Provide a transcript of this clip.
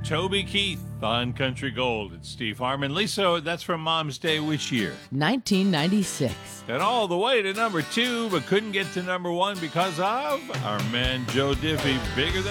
Toby Keith on Country Gold. It's Steve Harmon. Lisa, that's from Mom's Day which year? 1996. Got all the way to number 2, but couldn't get to number 1 because of our man Joe Diffie. Bigger than